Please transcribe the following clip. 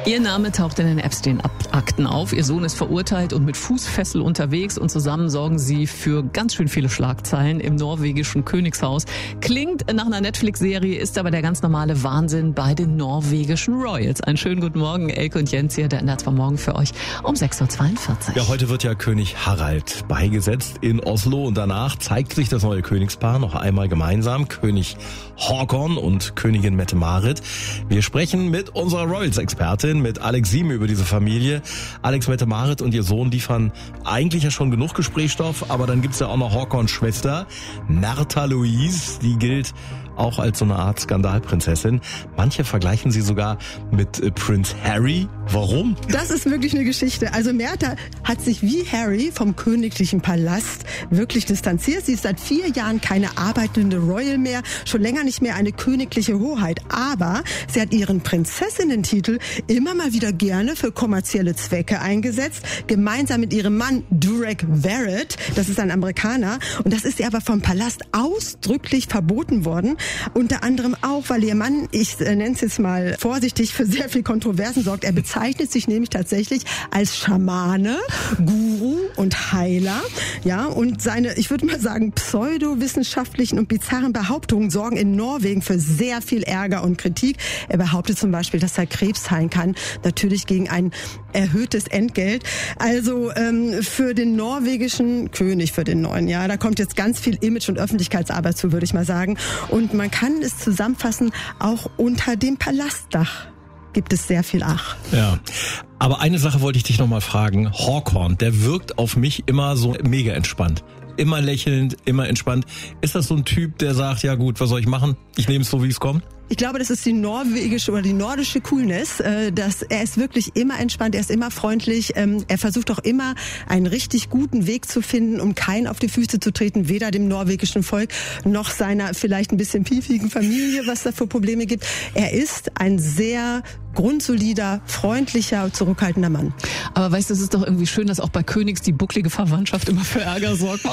Ihr Name taucht in den Epstein-Akten auf. Ihr Sohn ist verurteilt und mit Fußfessel unterwegs und zusammen sorgen sie für ganz schön viele Schlagzeilen im norwegischen Königshaus. Klingt nach einer Netflix-Serie, ist aber der ganz normale Wahnsinn bei den norwegischen Royals. Einen schönen guten Morgen, Elke und Jens hier, der ändert zwar morgen für euch um 6.42 Uhr. Ja, heute wird ja König Harald beigesetzt in Oslo und danach zeigt sich das neue Königspaar noch einmal gemeinsam. König Håkon und Königin Mette-Marit. Wir sprechen mit unserer Royals-Expertin, mit Alex Sieme über diese Familie. Alex, Mette-Marit und ihr Sohn liefern eigentlich ja schon genug Gesprächsstoff, aber dann gibt's ja auch noch Håkons Schwester, Märtha Louise, die gilt auch als so eine Art Skandalprinzessin. Manche vergleichen sie sogar mit Prince Harry. Warum? Das ist wirklich eine Geschichte. Also Märtha hat sich wie Harry vom königlichen Palast wirklich distanziert. Sie ist seit 4 Jahren keine arbeitende Royal mehr, schon länger nicht mehr eine königliche Hoheit. Aber sie hat ihren Prinzessinnentitel immer mal wieder gerne für kommerzielle Zwecke eingesetzt. Gemeinsam mit ihrem Mann Durek Verrett. Das ist ein Amerikaner. Und das ist ihr aber vom Palast ausdrücklich verboten worden. Unter anderem auch, weil ihr Mann, ich nenne es jetzt mal vorsichtig, für sehr viel Kontroversen sorgt. Er bezeichnet sich nämlich tatsächlich als Schamane, Guru und Heiler. Ja, und seine, ich würde mal sagen, pseudowissenschaftlichen und bizarren Behauptungen sorgen in Norwegen für sehr viel Ärger und Kritik. Er behauptet zum Beispiel, dass er Krebs heilen kann, natürlich gegen ein erhöhtes Entgelt. Also für den norwegischen König, für den neuen, ja, da kommt jetzt ganz viel Image- und Öffentlichkeitsarbeit zu, würde ich mal sagen. Und man kann es zusammenfassen, auch unter dem Palastdach gibt es sehr viel Ach. Ja, aber eine Sache wollte ich dich noch mal fragen. Håkon, der wirkt auf mich immer so mega entspannt. Immer lächelnd, immer entspannt. Ist das so ein Typ, der sagt, ja gut, was soll ich machen? Ich nehme es so, wie es kommt? Ich glaube, das ist die norwegische oder die nordische Coolness, dass er ist wirklich immer entspannt, er ist immer freundlich, er versucht auch immer einen richtig guten Weg zu finden, um keinen auf die Füße zu treten, weder dem norwegischen Volk noch seiner vielleicht ein bisschen piefigen Familie, was da für Probleme gibt. Er ist ein sehr grundsolider, freundlicher, zurückhaltender Mann. Aber weißt du, es ist doch irgendwie schön, dass auch bei Königs die bucklige Verwandtschaft immer für Ärger sorgt.